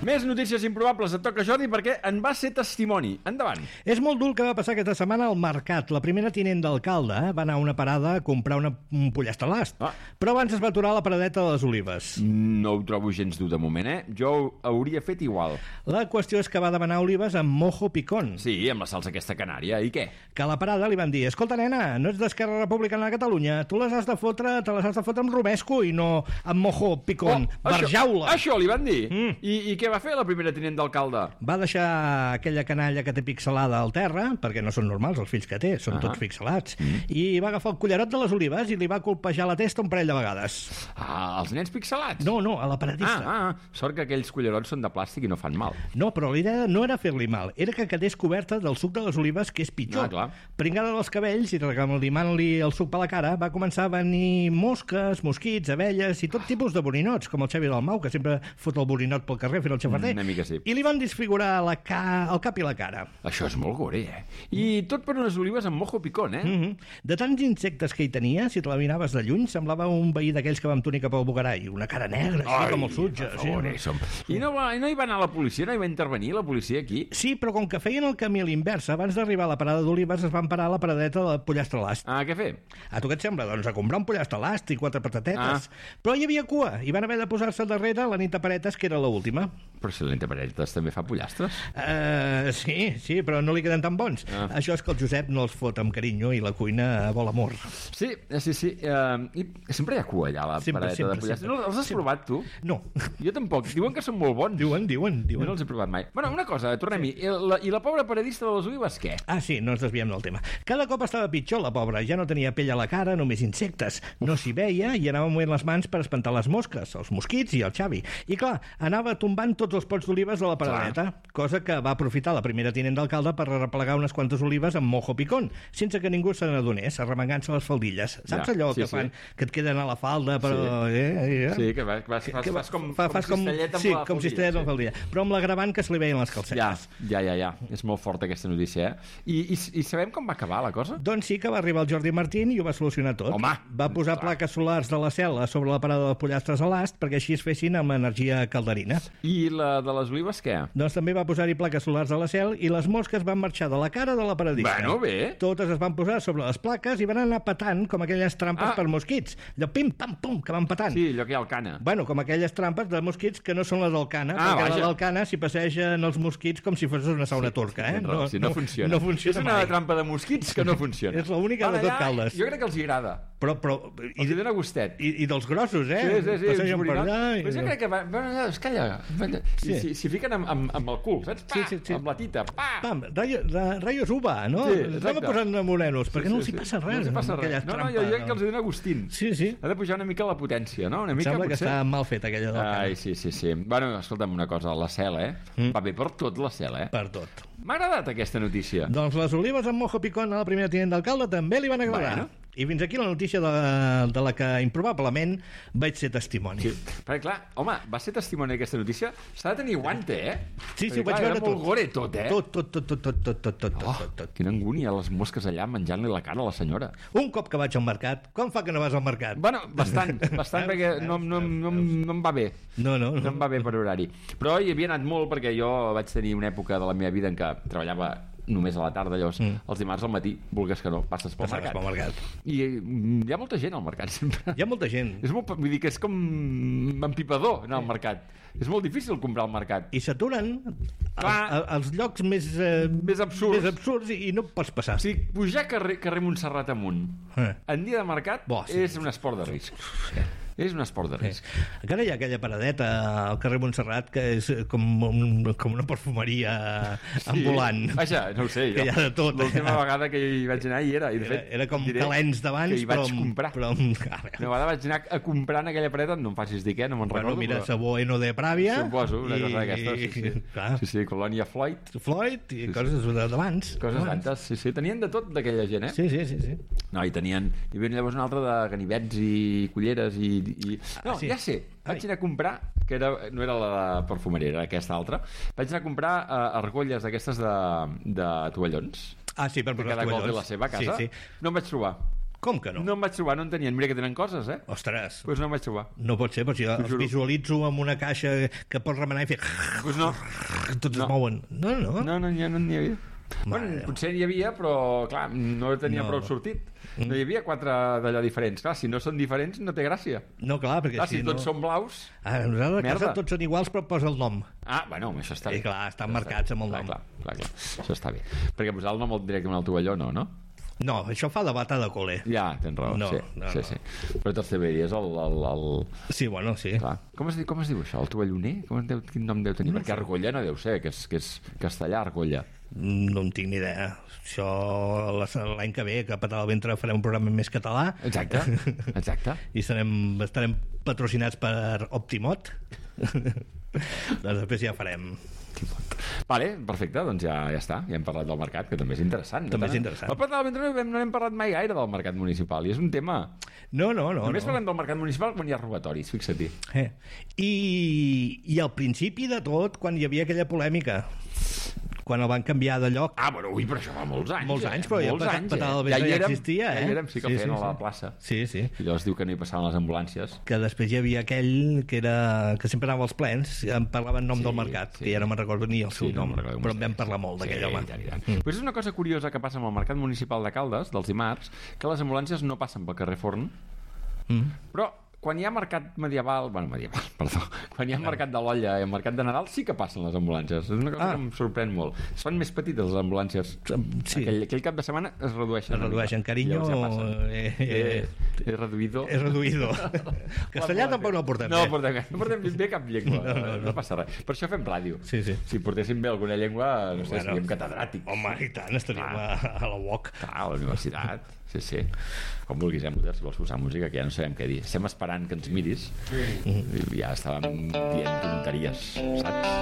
Més notícies improbables. Et toca, Jordi, perquè en va ser testimoni. Endavant. És molt dur el que va passar aquesta setmana al mercat. La primera tinent d'alcalde va anar a una parada a comprar un pollastre a l'ast. Però abans es va aturar a la paradeta de les Olives. No ho trobo gens dur de moment, Jo ho hauria fet igual. La qüestió és que va demanar olives amb mojo picón. Sí, amb la salsa aquesta canària. I què? Que a la parada li van dir: escolta, nena, no ets d'Esquerra Republicana de Catalunya, tu te les has de fotre amb romesco i no amb mojo picón. Barjaula! Això li van dir? I què va fer la primera tinent d'alcalde? Va deixar aquella canalla que té pixelada al terra, perquè no són normals els fills que té, són tots pixelats, i va agafar el cullerot de les olives i li va colpejar la testa un parell de vegades. Els nens pixelats? No, a la paradista. Sort que aquells cullerots són de plàstic i no fan mal. No, però la idea no era fer-li mal, era que quedés coberta del suc de les olives, que és pitjor. Pringada dels cabells i regalimant-li el suc per la cara, va començar a venir mosques, mosquits, abelles i tot tipus de borinots, com el Xavi Dalmau, que sempre fot el borinot pel carrer fent el xafarder. Una mica sí. I li van desfigurar el cap i la cara. Això és molt gore, I tot per unes olives amb mojo picón, De tants insectes que hi tenia, si te la miraves de lluny, semblava un veí d'aquells que va amb túnica pel bugarai, una cara negra, així com el sutge. I no hi va anar la policia, no hi va intervenir la policia aquí? Sí, però com que feien el camí a l'inversa, abans d'arribar a la parada d'olives es van parar a la paradeta del pollastre a l'ast. Què fer? A tu què et sembla? Doncs a comprar un pollastre a l'ast i 4 patatetes. Però hi havia cua i van haver de posar-se darrere la Nita Paretes, que era l'última. Però si la Nita Paretes també fa pollastres? Sí, però no li queden tan bons. Això és que el Josep no els fot amb carinyo i la cuina vol amor. Sí. I sempre hi ha cua allà a la paradeta de pollastres. No, els has provat, tu? No. Jo tampoc. Diuen que són molt bons. Diuen. Jo no els he provat mai. Bueno, una cosa, tornem-hi. I la pobra paradista de les olives, què? Sí, no ens desviem del tema. Cada cop estava pitjor la pobra. Ja no tenia pell a la cara, només insectes. No s'hi veia i anava movent les mans per espantar les mosques, els mosquits i el Xavi. I clar, anava tombant tots els pots d'olives de la paradeta, cosa que va aprofitar la primera tinent d'alcalde per arreplegar unes quantes olives amb mojo picón, sense que ningú se n'adonés, arremangant-se les faldilles. Saps allò que fan, que et queden a la falda, però... Sí, que fas com cistellet amb la faldilla. Com cistellet amb faldilla. Però amb l'agravant que se li veien les calcetes. Ja. És molt forta aquesta notícia, I sabem com va acabar la cosa? Doncs sí que va arribar el Jordi Martín i ho va solucionar tot. Va posar plaques solars de la cel·la sobre la parada de pollastres a l'ast perquè així es fessin amb energia calderina. I la de les olives, què? Doncs també va posar-hi plaques solars a la cel i les mosques van marxar de la cara de la paradista. Bueno, bé. Totes es van posar sobre les plaques i van anar patant com aquelles trampes per mosquits. Allò pim, pam, pum, que van patant. Sí, allò que hi ha al Cana. Bueno, com aquelles trampes de mosquits que no són les del Cana, perquè la del Cana s'hi passegen els mosquits com si fos una sauna turca, No funciona. No funciona. És una trampa de mosquits que no funciona. És l'única de tot Caldes. Jo crec que els hi agrada. Però els hi dona gustet. I dels grossos, Sí. Passegen per allà. Però jo crec que allà, calla. S'hi fiquen amb el cul, saps? Sí. Amb la tita. Pam, rayos uva, no? Estem posant morenos, perquè no els hi passa res. No, jo crec que els hi dona gustín. Sí. Ha de pujar una mica la potència, no? Sembla que està mal fet aquella del Cana. Sí. Bueno, escolta'm una cosa, la cel, va bé per tot la cel, Per tot. M'ha agradat aquesta notícia. Doncs les olives amb mojo picón a la primera tinent d'alcalde també li van agradar. I fins aquí la notícia de la que improbablement vaig ser testimoni. Sí, perquè clar, home, va ser testimoni d'aquesta notícia, s'ha de tenir guante, Sí, ho vaig veure tot. Era molt gore tot, Tot. Quina angúnia, les mosques allà menjant-li la cara a la senyora. Un cop que vaig al mercat, quan fa que no vas al mercat? Bueno, bastant, perquè no em va bé. No em va bé per horari. Però hi havia anat molt perquè jo vaig tenir una època de la meva vida en què treballava només a la tarda, llavors els dimarts al matí, vulgues que no, passes pel mercat. I hi ha molta gent al mercat sempre. Hi ha molta gent. Vull dir que és com empipador anar al mercat. És molt difícil comprar al mercat. I s'aturen als llocs més absurds i no pots passar. O sigui, pujar carrer Montserrat amunt en dia de mercat és un esport de risc. És un esport de risc. Encara hi ha aquella paradeta al carrer Montserrat que és com una perfumeria ambulant. Vaja, no ho sé, jo. Que hi ha de tot. L'última vegada que hi vaig anar hi era. I de fet, era com calents d'abans, que hi vaig comprar. Una vegada vaig anar a comprar en aquella paradeta, no em facis dir què, no me'n recordo. Mira, sabó Eno de Pràvia. Suposo, una cosa d'aquestes. Sí, Colònia Floyd i coses d'abans. Coses d'antes, sí. Tenien de tot d'aquella gent, Sí. No, hi havia llavors una altra de ganivets i culleres ja sé, vaig anar a comprar que no era la de perfumeria, era aquesta altra. Vaig anar a comprar argolles d'aquestes de tovallons. Sí, per posar cada cop té la seva casa. No em vaig trobar. Com que no? No em vaig trobar, no en tenien. Mira que tenen coses, eh? Ostres. Pues no em vaig trobar. No pot ser, però si jo els visualitzo amb una caixa que pots remenar i fer... Pues no. Tots es mouen. No. No n'hi havia. Bueno, potser hi havia, però clar, no tenia prou sortit. No hi havia 4 d'allò diferents. Clar, si no són diferents no té gràcia. No, clar, perquè si tots són blaus... Nosaltres a casa tots són iguals però posa el nom. Bueno, això està bé. I clar, estan marcats amb el nom. Clar, això està bé. Perquè posar el nom directament al tovalló no? No, això fa de bata de col·le. Ja, tens raó, sí. Però te'ls sabries el... Sí, bueno, sí. Clar. Com es diu això, el tovalloner? Quin nom deu tenir? Perquè Argolla no deu ser, que és castellà, Argolla. No en tinc ni idea. Això l'any que ve, que a Patar al Ventre farem un programa més català. Exacte. I estarem patrocinats per Optimot. Doncs després ja farem... Vale, perfecte, doncs ja està. Ja hem parlat del mercat, que també és interessant. També és interessant. Al Patar al Ventre no hem parlat mai gaire del mercat municipal, i és un tema... No. Només parlem del mercat municipal quan hi ha robatoris, fixa-t'hi. I al principi de tot, quan hi havia aquella polèmica, quan el van canviar de lloc... Però això fa molts anys. Molts anys, però ja Patar al Ventre ja existia, Ja hi érem, sí que el feien a la plaça. Sí. I llavors diu que no hi passaven les ambulàncies. Que després hi havia aquell que sempre anava als plens, em parlava en nom del mercat, que ja no me'n recordo ni el seu nom, però en vam parlar molt d'aquell home. Però és una cosa curiosa que passa amb el mercat municipal de Caldes, dels dimarts, que les ambulàncies no passen pel carrer Forn, però quan hi ha mercat medieval, quan hi ha mercat de l'olla i el mercat de Nadal sí que passen les ambulàncies. És una cosa que em sorprèn molt. Es fan més petites les ambulàncies. Sí. Aquell cap de setmana es redueixen. Carinyo. És reduïdo. Castellà tampoc no el portem bé. No portem bé cap llengua. No passa res. Per això fem ràdio. Sí. Si portéssim bé alguna llengua, no sé, seríem catedràtics. Home, i tant, estaríem a la UOC. A la universitat. Sí. Com vulguis, Mutter, si vols posar música, que ja no sabem què dir. Estem esperant que ens miris i ja estàvem dient tonteries, saps?